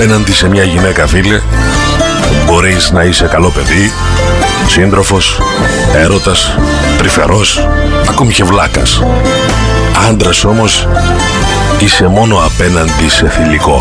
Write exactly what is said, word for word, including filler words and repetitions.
απέναντι σε μια γυναίκα, φίλε, μπορείς να είσαι καλό παιδί, σύντροφος, έρωτας, τρυφερός, ακόμη και βλάκας. Άντρας όμως είσαι μόνο απέναντι σε θηλυκό.